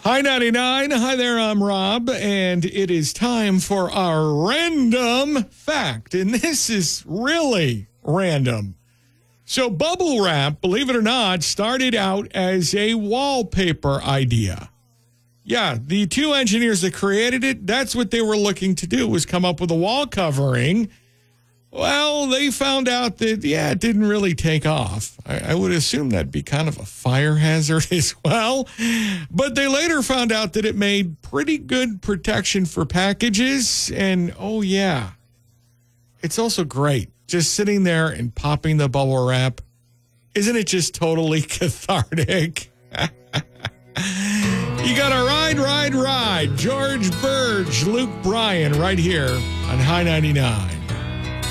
Hi, 99. Hi there, I'm Rob, and it is time for our random fact. And this is really random. So bubble wrap, believe it or not, started out as a wallpaper idea. Yeah, the two engineers that created it, that's what they were looking to do, was come up with a wall covering. Well, they found out that, it didn't really take off. I would assume that'd be kind of a fire hazard as well. But they later found out that it made pretty good protection for packages. And, it's also great just sitting there and popping the bubble wrap. Isn't it just totally cathartic? You got to ride. George Burge, Luke Bryan, right here on High 99.